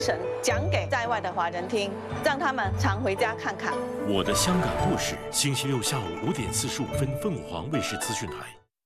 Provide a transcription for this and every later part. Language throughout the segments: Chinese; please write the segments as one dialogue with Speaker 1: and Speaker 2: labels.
Speaker 1: 神讲给在外的华人听，让他们常回家看看。
Speaker 2: 我的香港故事，星期六下午5点45分，凤凰卫视资讯台。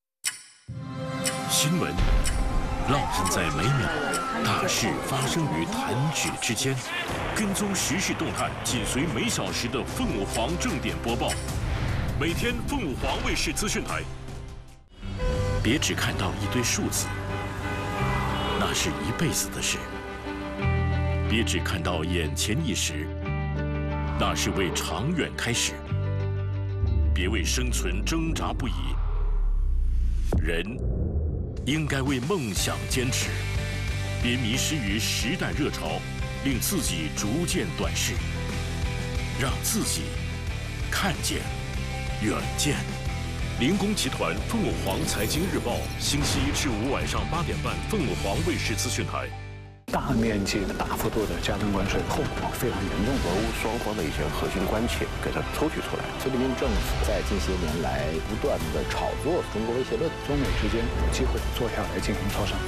Speaker 2: 新闻烙印在每秒，大事发生于弹指之间。跟踪时事动态，紧随每小时的凤凰正点播报。每天凤凰卫视资讯台。别只看到一堆数字，那是一辈子的事。别只看到眼前一时，那是为长远开始。别为生存挣扎不已，人应该为梦想坚持。别迷失于时代热潮，令自己逐渐短视，让自己看见远见。林工集团凤凰财经日报，星期1至5晚上8点半，凤凰卫视资讯台。
Speaker 3: 大面积的、大幅度的加征关税，后果非常严重。
Speaker 4: 俄乌双方的一些核心关切给它抽取出来。
Speaker 5: 菲律宾政府在近些年来不断的炒作中国威胁论，
Speaker 3: 中美之间有机会坐下来进行磋商。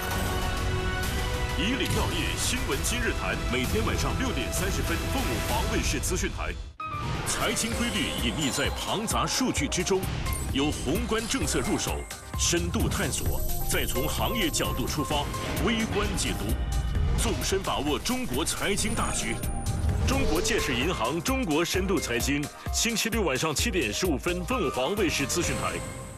Speaker 2: 以领要业新闻今日谈，每天晚上6点30分，凤凰卫视资讯台。财经规律隐匿在庞杂数据之中，由宏观政策入手，深度探索，再从行业角度出发，微观解读，纵深把握中国财经大局。中国建设银行中国深度财经，星期6晚上7点15分，凤凰卫视资讯台。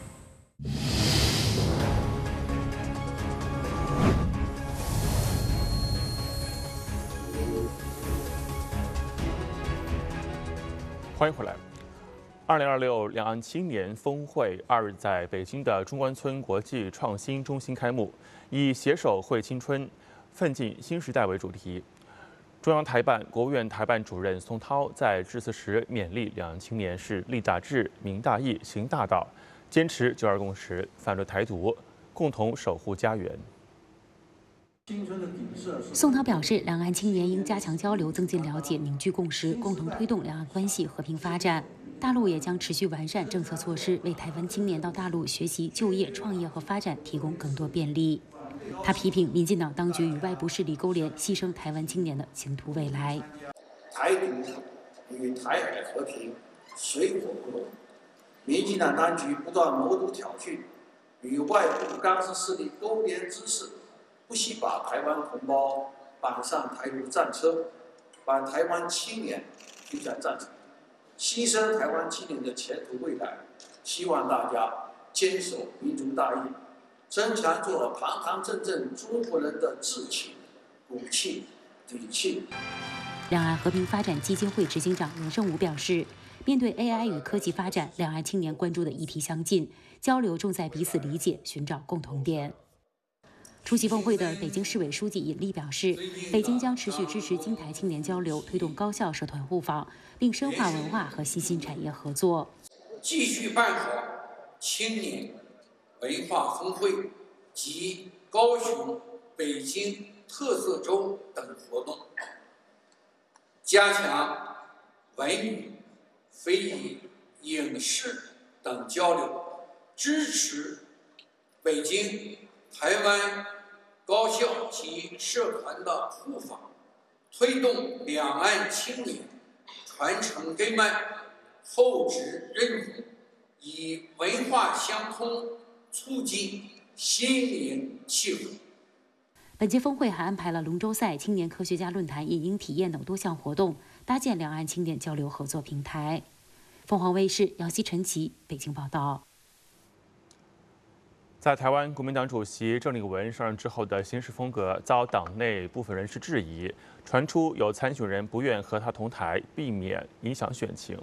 Speaker 6: 欢迎回来。2026两岸青年峰会2日在北京的中关村国际创新中心开幕，以携手绘青春，奋进新时代为主题。中央台办、国务院台办主任宋涛在致辞时勉励两岸青年是立大志、明大义、行大道，坚持九二共识，反对台独，共同守护家园。
Speaker 7: 宋涛表示，两岸青年应加强交流，增进了解，凝聚共识，共同推动两岸关系和平发展。大陆也将持续完善政策措施，为台湾青年到大陆学习、就业、创业和发展提供更多便利。他批评民进党当局与外部势力勾连，牺牲台湾青年的前途未来。
Speaker 8: 台独与台海和平水火不容，民进党当局不断谋独挑衅，与外部干涉势力勾连之势，不惜把台湾同胞绑上台独战车，把台湾青年推向战场，牺牲台湾青年的前途未来。希望大家坚守民族大义，增强做堂堂正正中国人的志气、骨气、底气。
Speaker 7: 两岸和平发展基金会执行长罗胜武表示，面对 AI 与科技发展，两岸青年关注的议题相近，交流重在彼此理解，寻找共同点。出席峰会的北京市委书记尹力表示，北京将持续支持京台青年交流，推动高校社团互访，并深化文化和新兴产业合作。
Speaker 8: 继续办好青年文化峰会及高雄、北京特色周等活动，加强文娱、非遗、影视等交流，支持北京、台湾高校及社团的互访，推动两岸青年传承根脉、厚植认同，以文化相通，促进心灵契合。
Speaker 7: 本届峰会还安排了龙舟赛、青年科学家论坛、影音体验等多项活动，搭建两岸青年交流合作平台。凤凰卫视姚希、陈琦北京报道。
Speaker 6: 在台湾，国民党主席郑丽文上任之后的行事风格遭党内部分人士质疑，传出有参选人不愿和他同台，避免影响选情。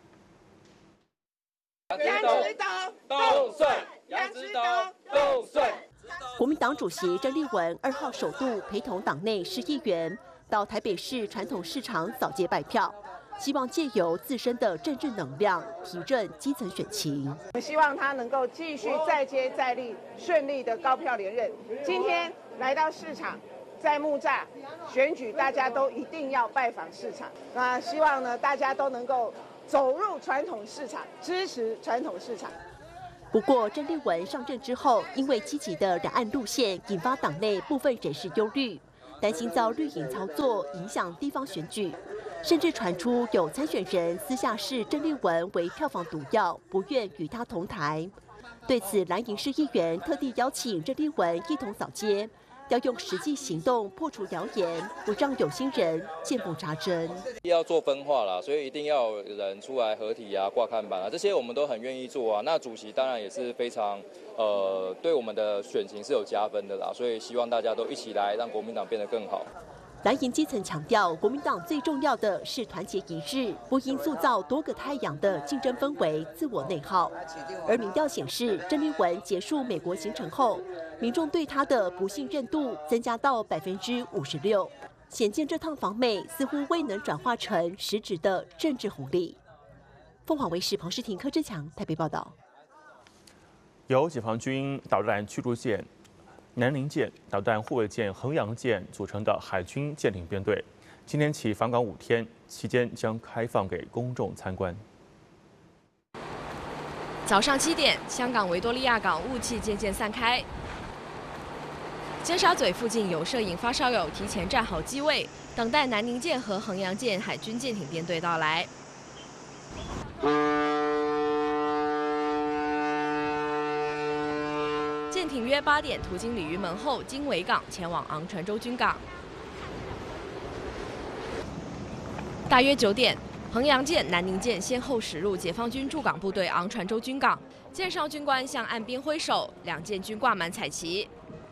Speaker 9: 杨指导动顺，杨指导动顺。
Speaker 10: 国民党主席郑丽文2号首度陪同党内10议员到台北市传统市场扫街拜票，希望借由自身的政治能量提振基层选情。
Speaker 9: 我希望他能够继续再接再厉，顺利的高票连任。今天来到市场，在木栅选举，大家都一定要拜访市场。那希望呢，大家都能够走入传统市场，支持传统市场。
Speaker 10: 不过，郑丽文上任之后，因为积极的两岸路线，引发党内部分人士忧虑。 担心遭绿营操作影响地方选举，甚至传出有参选人私下视郑丽文为票房毒药，不愿与他同台。对此，蓝营市议员特地邀请郑丽文一同扫街，要用实际行动破除谣言，不让有心人见缝插针。
Speaker 11: 要做分化啦，所以一定要有人出来合体啊、挂看板啊，这些我们都很愿意做啊。那主席当然也是非常对我们的选情是有加分的啦，所以希望大家都一起来让国民党变得更好。
Speaker 10: 蓝营基层强调，国民党最重要的是团结一致，不应塑造多个太阳的竞争氛围、自我内耗。而民调显示，郑丽文结束美国行程后，民众对她的不信任度增加到56%，显见这趟访美似乎未能转化成实质的政治红利。凤凰卫视彭世廷、柯志强台北报道。
Speaker 6: 由解放军导弹驱逐舰南宁舰、导弹护卫舰衡阳舰组成的海军舰艇编队，今天起访港5天，期间将开放给公众参观。
Speaker 12: 早上7点，香港维多利亚港雾气渐渐散开，尖沙咀附近有摄影发烧友提前站好机位，等待南宁舰和衡阳舰海军舰艇编队到来。舰艇约8点途经鲤鱼门后，经维港前往昂船洲军港。大约9点，衡阳舰、南宁舰先后驶入解放军驻港部队昂船洲军港，舰上军官向岸边挥手，两舰均挂满彩旗。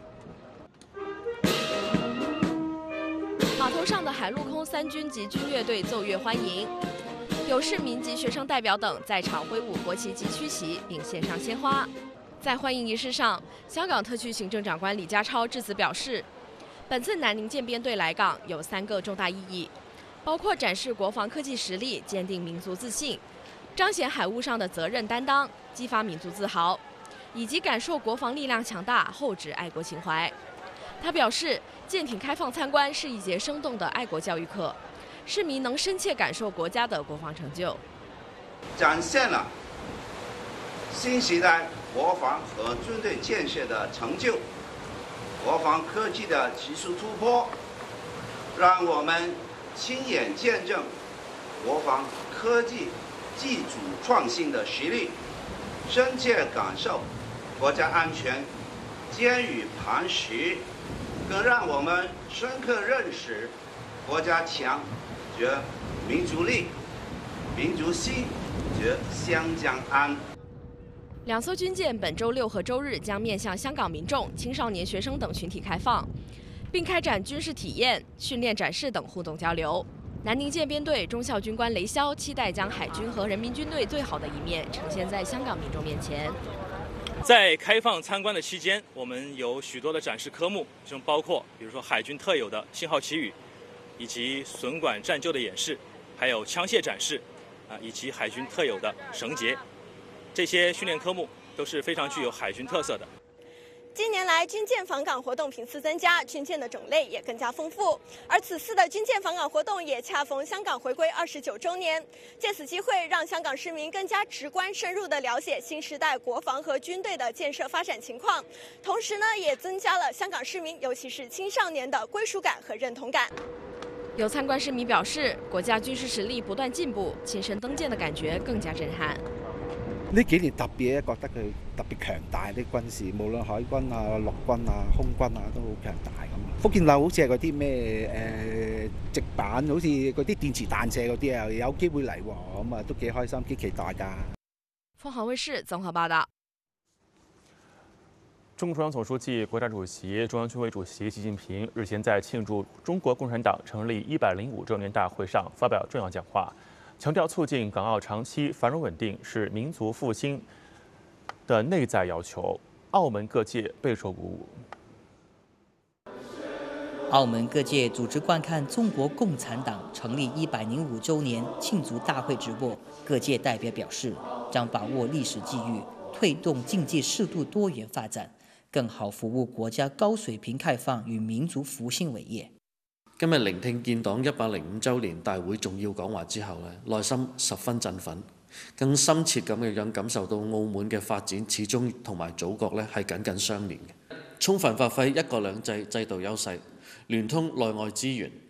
Speaker 12: 码头上的海陆空3军及军乐队奏乐欢迎，有市民及学生代表等在场挥舞国旗及区旗，并献上鲜花。在欢迎仪式上，香港特区行政长官李家超致辞表示，本次南宁舰编队来港有3个重大意义，包括展示国防科技实力，坚定民族自信，彰显海务上的责任担当，激发民族自豪，以及感受国防力量强大，厚植爱国情怀。他表示，舰艇开放参观是一节生动的爱国教育课，市民能深切感受国家的国防成就，
Speaker 13: 展现了新时代国防和军队建设的成就，国防科技的技术突破，让我们亲眼见证国防科技技术创新的实力，深切感受国家安全坚于磐石，更让我们深刻认识国家强则民族力，民族兴则湘江安。
Speaker 12: 2艘军舰本周6和周日将面向香港民众、青少年学生等群体开放，并开展军事体验、训练展示等互动交流。南宁舰编队中校军官雷霄期待将海军和人民军队最好的一面呈现在香港民众面前。
Speaker 14: 在开放参观的期间，我们有许多的展示科目，其中包括比如说海军特有的信号旗语，以及损管战救的演示，还有枪械展示，以及海军特有的绳结。这些训练科目都是非常具有海军特色的。
Speaker 15: 近年来，军舰访港活动频次增加，军舰的种类也更加丰富。而此次的军舰访港活动也恰逢香港回归29周年，借此机会让香港市民更加直观深入地了解新时代国防和军队的建设发展情况，同时呢，也增加了香港市民，尤其是青少年的归属感和认同感。
Speaker 12: 有参观市民表示，国家军事实力不断进步，亲身登舰的感覺更加震撼。
Speaker 16: 呢幾年特別覺得佢特別強大啲軍事，無論海軍啊、陸軍啊、空軍啊都好強大咁。福建樓好似係嗰啲咩直板，好似嗰啲電磁彈射嗰啲啊，有機會嚟喎，咁啊都幾開心、幾期待㗎。
Speaker 12: 凤凰衛視綜合報道。
Speaker 6: 中共中央总书记、国家主席、中央军委主席习近平日前在庆祝中国共产党成立105周年大会上发表重要讲话。强调促进港澳长期繁荣稳定是民族复兴的内在要求，澳门各界备受鼓舞。
Speaker 17: 澳门各界组织观看中国共产党成立105周年庆祝大会直播，各界代表表示，将把握历史机遇，推动经济适度多元发展，更好服務國家高水平開放與民族復興偉業。
Speaker 18: 今日聆聽建黨105週年大會重要講話之後咧，內心十分振奮，更深切咁樣感受到澳門嘅發展始終同埋祖國咧係緊緊相連嘅，充分發揮一國兩制制度優勢， 聯通內外資源，